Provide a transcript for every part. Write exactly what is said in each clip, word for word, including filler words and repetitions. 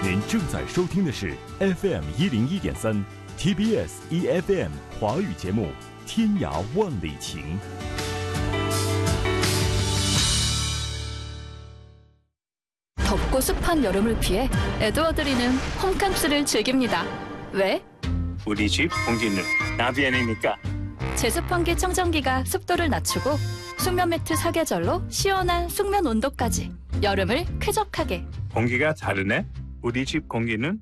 您正在收听的是 F M 一零一点三 T B S E F M 华语节目《天涯万里情》。 덥고 습한 여름을 피해 에드워드리는 홈캉스를 즐깁니다. 왜? 우리 집 공기는 나비엔이니까. 제습 환기 청정기가 습도를 낮추고 숙면 매트 사계절로 시원한 숙면 온도까지 여름을 쾌적하게. 공기가 다르네. 우리 집 공기는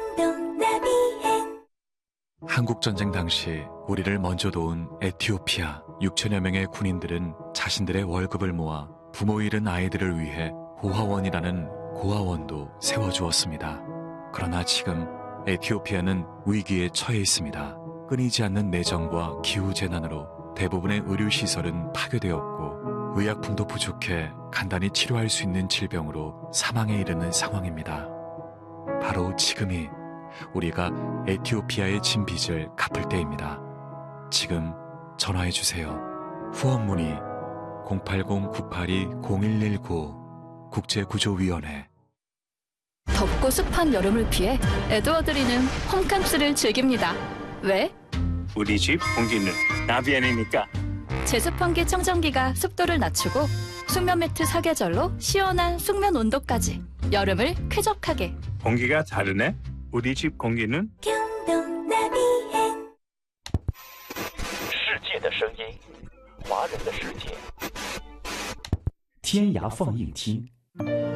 한국전쟁 당시 우리를 먼저 도운 에티오피아 육천여 명의 군인들은 자신들의 월급을 모아 부모 잃은 아이들을 위해 고아원이라는 고아원도 세워주었습니다. 그러나 지금 에티오피아는 위기에 처해 있습니다. 끊이지 않는 내정과 기후재난으로 대부분의 의료시설은 파괴되었고 의약품도 부족해 간단히 치료할 수 있는 질병으로 사망에 이르는 상황입니다. 바로 지금이 우리가 에티오피아에 진 빚을 갚을 때입니다. 지금 전화해주세요. 후원 문의 공팔공 구팔이 공일일구 국제구조위원회. 덥고 습한 여름을 피해 에드워드리는 홈캉스를 즐깁니다. 왜? 우리 집 공기는 나비엔이니까. 제습 환기 청정기가 습도를 낮추고 숙면 매트 사계절로 시원한 숙면 온도까지 여름을 쾌적하게. 공기가 다르네. 우리 집 공기는 世界的声音，华人的世界。 天涯放映厅。